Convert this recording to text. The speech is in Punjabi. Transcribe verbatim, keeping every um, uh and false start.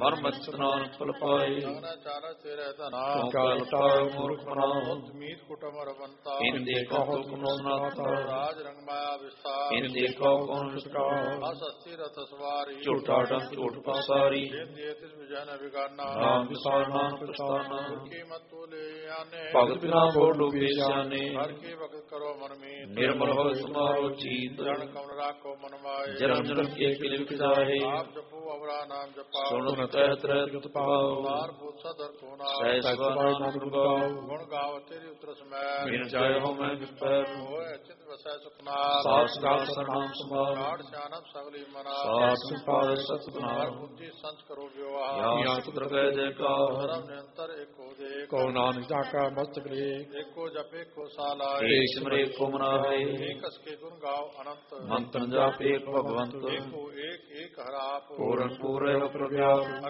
ਪਰਮ ਨਾਨਕ ਫਲ ਪਾਏ। ਚਾਰ ਤੇਰੇ ਧਨਾ ਕਾਲ ਤਾਰ ਮੂਰਖ ਮਨਾਉ। ਮੀਤ ਕੁਟਮ ਰਵੰਤਾ ਇਨ ਦੇਖੋ ਹੁਕਮ ਸੁਨਾਤਾ। ਰਾਜ ਰੰਗ ਮਾਇਆ ਵਿਸਤਾਰ ਇਨ ਦੇਖੋ ਕੌਣ ਸਤਕਾਰ। ਅਸ ਅਸਥਿ ਰਤ ਸਵਾਰੀ ਝੂਠਾ ਡੰਗ ਝੂਠ ਪਸਾਰੀ। ਜਿਨ ਦੇ ਤਿਸ ਵਿਜਨ ਵਿਗਾਨਾ ਨਾਮ ਵਿਸਾਰ ਨਾਨਕ ਪਛਤਾਨਾ। ਕੀ ਮਤੁ ਲੈ ਆਨੇ ਭਗਤ ਬਿਨਾ ਬੋਲ ਡੂਬੇ ਸਿਆਨੇ। ਹਰ ਕੀ ਭਗਤ ਕਰੋ ਮਨ ਮੀਤ ਨਿਰਮਲ ਹੋਇ ਸਮਾਰੋ ਚੀਤ। ਜਨ ਕਮਲ ਰਾਖੋ ਮਨ ਮਾਏ ਜਨਮ ਜਨਮ ਕੇ ਕਿਲ ਵਿਖ ਜਾਹੇ। ਆਪ ਜਪੋ ਅਵਰਾ ਨਾਮ ਜਪਾਓ ਸੁਣ ਤਹਿ ਤ੍ਰੈ ਗਤ ਪਾਓ। ਬਾਰ ਬੋਧ ਸਦਰ ਕੋ ਨਾਮ ਸਹਿ ਸਵਾ ਨਾਨਕ ਗਾਓ। ਗੁਣ ਗਾਵ ਤੇਰੀ ਉਤਰ ਸਮੈ ਬਿਨ ਜਾਇ ਹੋ ਮੈਂ ਵਿਪੈ। ਹੋਏ ਅਚਿਤ ਵਸੈ ਸੁਖਨਾ ਸਾਸ ਗਾਤ ਸਰਨਾਮ ਸਮਾਰ। ਕਾੜ ਸਿਆਨਪ ਸਗਲੀ ਮਨਾ ਸਾਸ ਸੰਪਾਦ ਸਤਨਾਮ। ਬੁੱਧੀ ਸੰਚ ਕਰੋ ਵਿਵਾਹ ਯਾ ਸਤਿ ਗਏ ਜੈਕਾਰ। ਧਰਮ ਨਿਰੰਤਰ ਏਕੋ ਦੇਖ ਕਉ ਨਾਨਕ ਜਾਕਾ ਮਸਤਕ ਲੇਖ। ਏਕੋ ਜਪ ਏਕੋ ਸਾਲਾਏ ਏਕ ਸਿਮਰੇ ਕੋ ਮਨਾਹੇ। ਏਕ ਅਸਕੇ ਗੁਣ ਗਾਓ ਅਨੰਤ ਮੰਤਨ ਜਾਪ ਏਕ ਭਗਵੰਤ। ਏਕੋ ਏਕ ਏਕ ਹਰਾਪ ਪੂਰਨ ਪੂਰੇ ਪ੍ਰਭਿਆਪ।